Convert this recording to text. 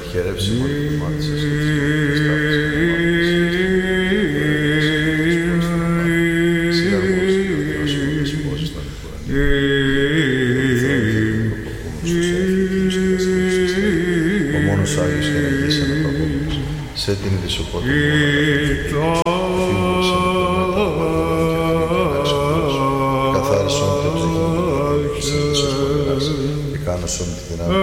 χαιρεύσει μόνο το μάτι σας και τις τάφες και το μάτι σας. Σειραγός και ο Θεός μου δεσπόζεις τα νεκουρανία. Ο μόνος Άγιος χαιρετήσει να παγώνεις. Σε την ειδησοπότη μόνο καθάρισον τε ψυχή μου, και κάνωσον τη δυνάμει